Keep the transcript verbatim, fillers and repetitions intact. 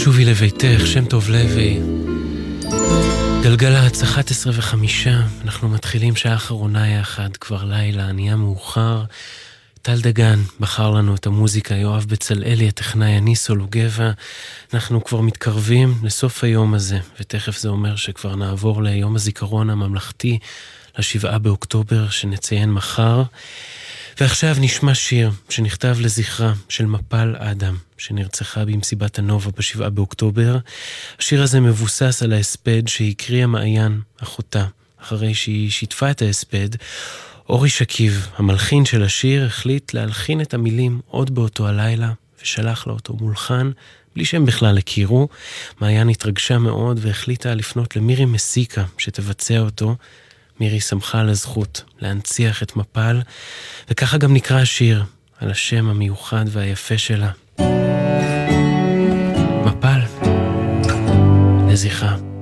שובי לביתך, שם טוב לוי. גלגלצ, אחת עשרה וחמישה, אנחנו מתחילים שעה אחרונה יחד, כבר לילה, נהיה מאוחר. טל דגן בחר לנו את המוזיקה, יואב בצלאלי, הטכנאי, אני סולוגבה. אנחנו כבר מתקרבים לסוף היום הזה, ותכף זה אומר שכבר נעבור ליום הזיכרון הממלכתי, לשבעה באוקטובר, שנציין מחר. ועכשיו נשמע שיר שנכתב לזכרה של מפל אדם, שנרצחה במסיבת הנובה בשבעה באוקטובר. השיר הזה מבוסס על ההספד שהקריאה מעיין, אחותה. אחרי שהיא שיתפה את ההספד, אורי שקיב, המלחין של השיר, החליט להלחין את המילים עוד באותו הלילה, ושלח לה אותו מולחן, בלי שהם בכלל הכירו. מעיין התרגשה מאוד והחליטה לפנות למירי מסיקה שתבצע אותו. מירי שמחה על הזכות להנציח את מפל, וככה גם נקרא השיר על השם המיוחד והיפה שלה. מפל, לזכרה.